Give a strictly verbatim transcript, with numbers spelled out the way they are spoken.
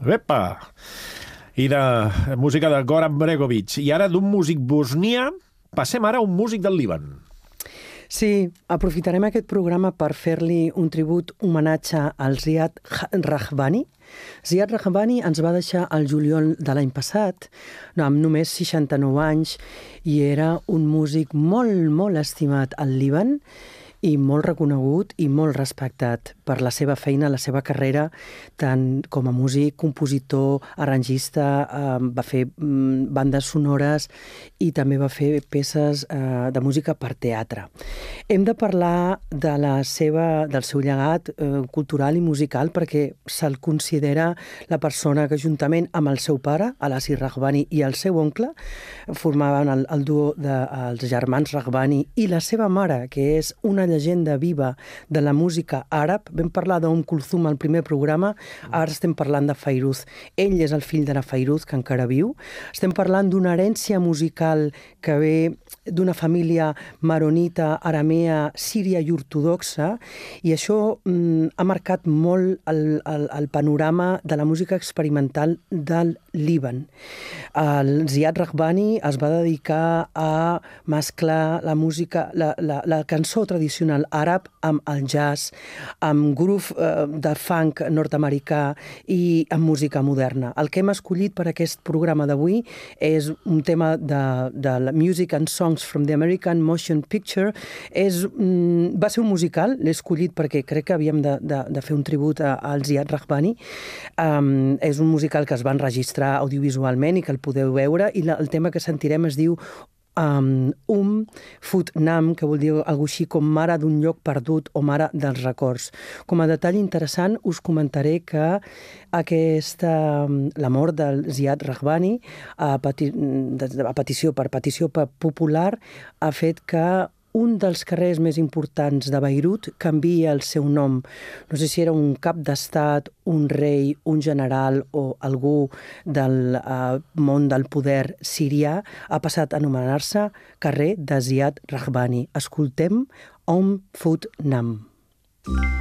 Epa! I de música de Goran Bregovic. I ara d'un músic bosnià passem ara a un músic del Líban. Sí, aprofitarem aquest programa per fer-li un tribut, homenatge al Ziad Rahbani. Ziad Rahbani ens va deixar el juliol de l'any passat, no, amb només seixanta-nou anys, i era un músic molt, molt estimat al Líban i molt reconegut i molt respectat per la seva feina, la seva carrera, tant com a músic, compositor, arrangista, eh, va fer mm, bandes sonores i també va fer peces eh, de música per teatre. Hem de parlar de la seva, del seu llegat eh, cultural i musical perquè se'l considera la persona que juntament amb el seu pare, Alassi Rahbani, i el seu oncle, formaven el, el duo dels de, germans Rahbani, i la seva mare, que és una llegenda viva de la música àrab. Vam parlar d'Umm Kulthum al primer programa, ara estem parlant de Fairuz. Ell és el fill de la Fairuz, que encara viu. Estem parlant d'una herència musical que ve d'una família maronita, aramea, síria i ortodoxa, i això mm, ha marcat molt el, el, el panorama de la música experimental del Líban. El Ziad Rahbani es va dedicar a mesclar la música, la, la, la cançó tradicional àrab amb el jazz, amb groove eh, de funk nord-americà i amb música moderna. El que hem escollit per aquest programa d'avui és un tema de, de la Music and Songs from the American Motion Picture. És, mm, va ser un musical, l'he escollit perquè crec que havíem de, de, de fer un tribut a, al Ziad Rahbani. Um, és un musical que es va enregistrar audiovisualment i que el podeu veure, i la, el tema que sentirem es diu Um, Um Fut Nam, que vol dir alguna així com mare d'un lloc perdut o mare dels records. Com a detall interessant, us comentaré que aquesta, la mort del Ziad Rahbani a, peti, a petició per petició popular ha fet que un dels carrers més importants de Beirut canvia el seu nom. No sé si era un cap d'estat, un rei, un general o algú del uh, món del poder sirià, ha passat a anomenar-se carrer de Ziad Rahbani. Escoltem Umm Fut Nam.